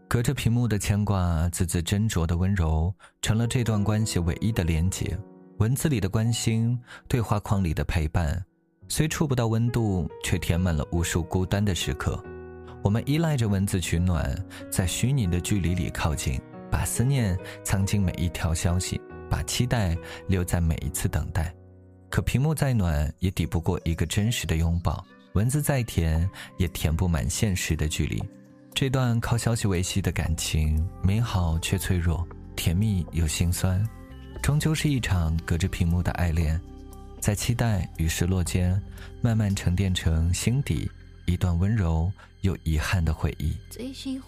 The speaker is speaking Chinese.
隔着屏幕的牵挂，字字斟酌的温柔，成了这段关系唯一的连结。文字里的关心，对话框里的陪伴，虽触不到温度，却填满了无数孤单的时刻。我们依赖着文字取暖，在虚拟的距离里靠近，把思念藏进每一条消息，把期待留在每一次等待。可屏幕再暖，也抵不过一个真实的拥抱；文字再甜，也填不满现实的距离。这段靠消息维系的感情，美好却脆弱，甜蜜又心酸，终究是一场隔着屏幕的爱恋，在期待与失落间，慢慢沉淀成心底一段温柔又遗憾的回忆。 最喜欢